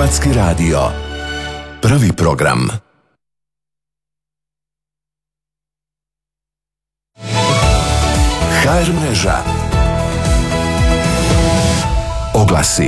Hrvatski radio. Prvi program. HR mreža. Oglasi.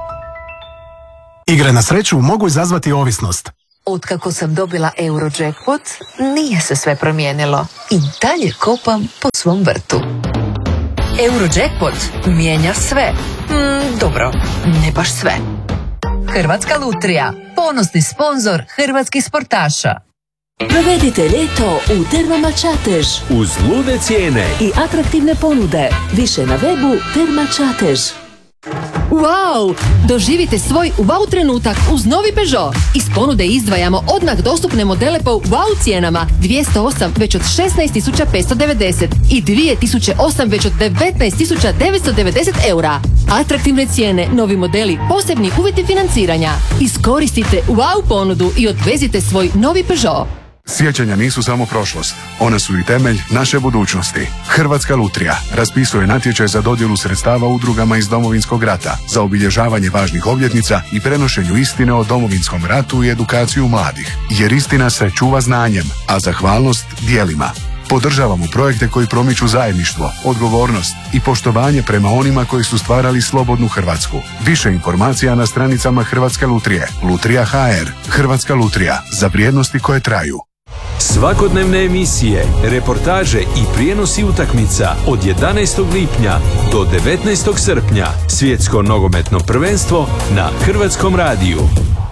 Igre na sreću mogu izazvati ovisnost. Otkako sam dobila Eurojackpot, nije se sve promijenilo. I dalje kopam po svom vrtu. Eurojackpot mijenja sve. Dobro, ne baš sve. Hrvatska lutrija, ponosni sponzor hrvatskih sportaša. Provedite ljeto u Termama Čatež. Uz lude cijene I atraktivne ponude. Više na webu Terma Čatež. Wow! Doživite svoj wow trenutak uz novi Peugeot. Iz ponude izdvajamo odmah dostupne modele po wow cijenama. 208 već od 16.590 i 2008 već od 19.990 eura. Atraktivne cijene, novi modeli, posebni uvjeti financiranja. Iskoristite wow ponudu i odvezite svoj novi Peugeot. Sjećanja nisu samo prošlost, one su i temelj naše budućnosti. Hrvatska lutrija raspisuje natječaj za dodjelu sredstava udrugama iz Domovinskog rata za obilježavanje važnih obljetnica i prenošenju istine o Domovinskom ratu i edukaciju mladih. Jer istina se čuva znanjem, a zahvalnost djelima. Podržavamo projekte koji promiču zajedništvo, odgovornost i poštovanje prema onima koji su stvarali slobodnu Hrvatsku. Više informacija na stranicama Hrvatske lutrije. Lutrija HR. Hrvatska lutrija. Za vrijednosti koje traju. Svakodnevne emisije, reportaže i prijenosi utakmica od 11. lipnja do 19. srpnja. Svjetsko nogometno prvenstvo na Hrvatskom radiju.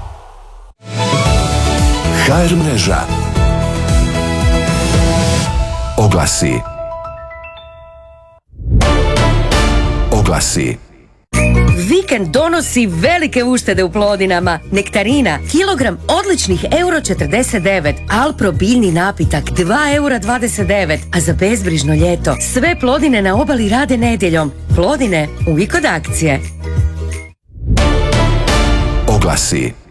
HR mreža. Oglasi. Oglasi. Vikend donosi velike uštede u Plodinama. Nektarina, kilogram odličnih €49. Alpro biljni napitak, €2,29. A za bezbrižno ljeto, sve Plodine na obali rade nedjeljom. Plodine, uvijek od akcije. Oglasi.